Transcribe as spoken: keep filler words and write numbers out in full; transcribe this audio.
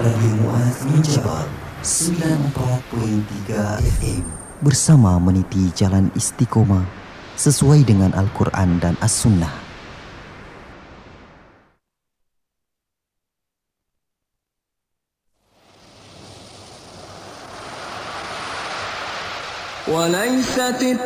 Radio Muaz Minjabal sembilan puluh empat perpuluhan tiga F M bersama meniti jalan istiqomah sesuai dengan Al-Quran dan As-Sunnah. وليست